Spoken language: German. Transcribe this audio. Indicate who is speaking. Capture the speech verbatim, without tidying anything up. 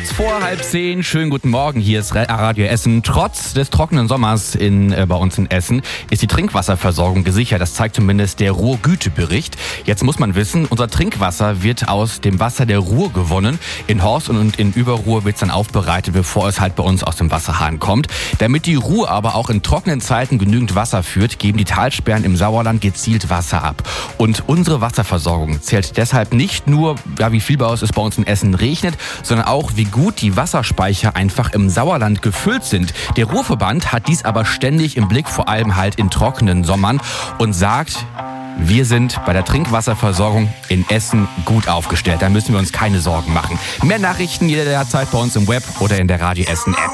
Speaker 1: Kurz vor halb zehn, schönen guten Morgen, hier ist Radio Essen. Trotz des trockenen Sommers in, äh, bei uns in Essen ist die Trinkwasserversorgung gesichert. Das zeigt zumindest der Ruhrgütebericht. Jetzt muss man wissen, unser Trinkwasser wird aus dem Wasser der Ruhr gewonnen. In Horst und in Überruhr wird es dann aufbereitet, bevor es halt bei uns aus dem Wasserhahn kommt. Damit die Ruhr aber auch in trockenen Zeiten genügend Wasser führt, geben die Talsperren im Sauerland gezielt Wasser ab. Und unsere Wasserversorgung zählt deshalb nicht nur, ja, wie viel bei uns es bei uns in Essen regnet, sondern auch, wie gut die Wasserspeicher einfach im Sauerland gefüllt sind. Der Ruhrverband hat dies aber ständig im Blick, vor allem halt in trockenen Sommern, und sagt, wir sind bei der Trinkwasserversorgung in Essen gut aufgestellt. Da müssen wir uns keine Sorgen machen. Mehr Nachrichten jederzeit bei uns im Web oder in der Radio Essen App.